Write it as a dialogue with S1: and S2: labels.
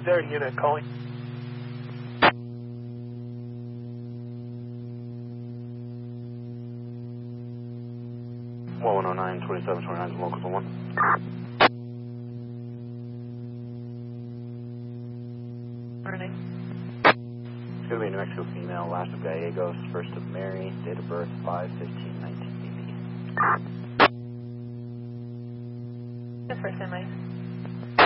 S1: there, unit calling.
S2: Well, 109, 2729, locals on 1.
S1: Morning.
S2: It's going to be a New Mexico female, last of Gallegos, first of Mary, date of birth 5/15/1980.
S1: That's first time,